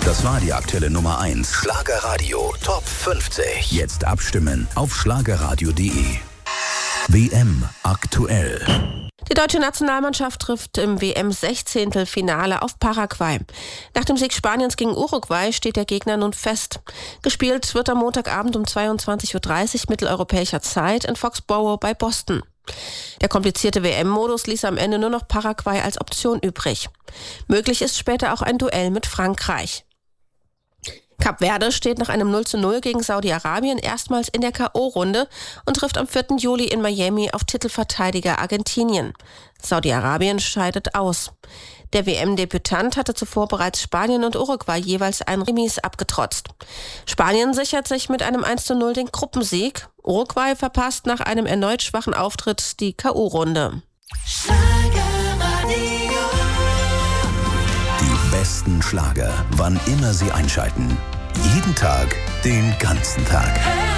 Das war die aktuelle Nummer 1. Schlagerradio Top 50. Jetzt abstimmen auf schlagerradio.de. WM aktuell. Die deutsche Nationalmannschaft trifft im WM-16-Finale auf Paraguay. Nach dem Sieg Spaniens gegen Uruguay steht der Gegner nun fest. Gespielt wird am Montagabend um 22:30 Uhr mitteleuropäischer Zeit in Foxborough bei Boston. Der komplizierte WM-Modus ließ am Ende nur noch Paraguay als Option übrig. Möglich ist später auch ein Duell mit Frankreich. Kap Verde steht nach einem 0:0 gegen Saudi-Arabien erstmals in der K.O.-Runde und trifft am 4. Juli in Miami auf Titelverteidiger Argentinien. Saudi-Arabien scheidet aus. Der WM-Debütant hatte zuvor bereits Spanien und Uruguay jeweils ein Remis abgetrotzt. Spanien sichert sich mit einem 1:0 den Gruppensieg. Uruguay verpasst nach einem erneut schwachen Auftritt die K.O.-Runde. Die besten Schlager, wann immer Sie einschalten. Jeden Tag, den ganzen Tag.